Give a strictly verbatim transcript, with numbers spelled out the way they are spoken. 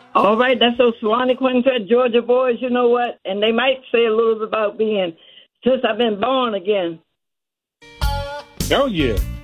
All right, that's those Swanee Quintet Georgia boys, you know what? And they might say a little bit about being, since I've been born again. Oh, yeah.